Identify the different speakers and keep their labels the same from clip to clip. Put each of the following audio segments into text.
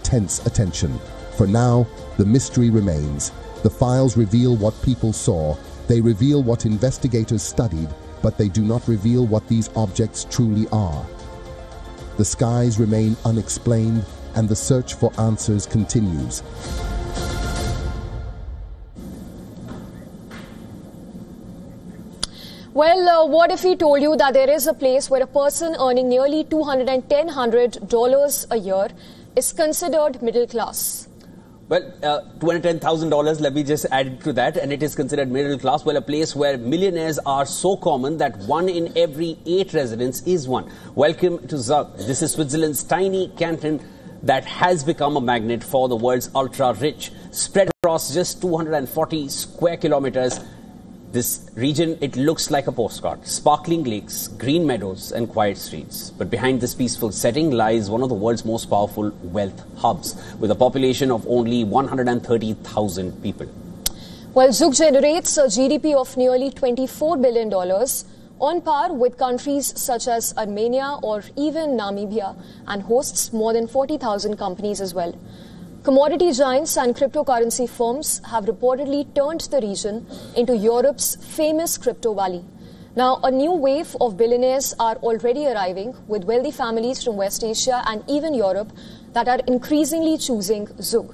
Speaker 1: intense attention. For now, the mystery remains. The files reveal what people saw. They reveal what investigators studied, but they do not reveal what these objects truly are. The skies remain unexplained, and the search for answers continues.
Speaker 2: Well, what if we told you that there is a place where a person earning nearly $210,000 a year is considered middle class?
Speaker 3: Well, $210,000, let me just add it to that, and it is considered middle class. Well, a place where millionaires are so common that 1 in every 8 residents is one. Welcome to Zug. This is Switzerland's tiny canton that has become a magnet for the world's ultra-rich. Spread across just 240 square kilometers, this region, it looks like a postcard. Sparkling lakes, green meadows and quiet streets. But behind this peaceful setting lies one of the world's most powerful wealth hubs, with a population of only 130,000 people.
Speaker 2: Well, Zug generates a GDP of nearly $24 billion, on par with countries such as Armenia or even Namibia, and hosts more than 40,000 companies as well. Commodity giants and cryptocurrency firms have reportedly turned the region into Europe's famous crypto valley. Now, a new wave of billionaires are already arriving, with wealthy families from West Asia and even Europe that are increasingly choosing Zug.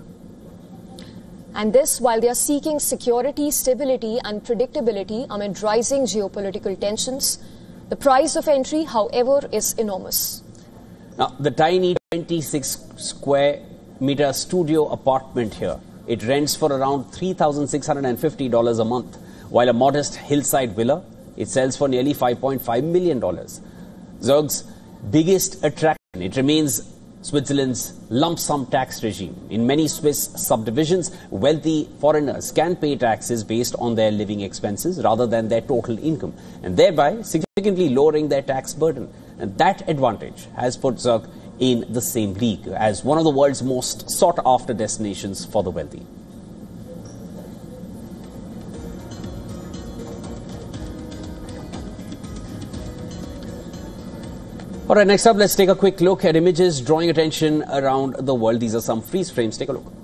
Speaker 2: And this while they are seeking security, stability and predictability amid rising geopolitical tensions. The price of entry, however, is enormous.
Speaker 3: Now, the tiny 26 square meter studio apartment here, it rents for around $3,650 a month, while a modest hillside villa, it sells for nearly $5.5 million. Zug's biggest attraction, it remains Switzerland's lump sum tax regime. In many Swiss subdivisions, wealthy foreigners can pay taxes based on their living expenses rather than their total income, and thereby significantly lowering their tax burden. And that advantage has put Zug in the same league as one of the world's most sought-after destinations for the wealthy. All right, next up, let's take a quick look at images drawing attention around the world. These are some freeze frames. Take a look.